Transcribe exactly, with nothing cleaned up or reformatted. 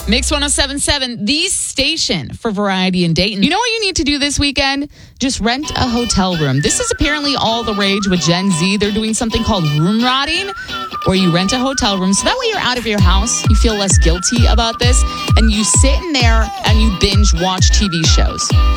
Mix one oh seven point seven, the station for variety in Dayton. You know what you need to do this weekend? Just rent a hotel room. This is apparently all the rage with Gen Z. They're doing something called room rotting, where you rent a hotel room. So that way you're out of your house. You feel less guilty about this. And you sit in there and you binge watch T V shows.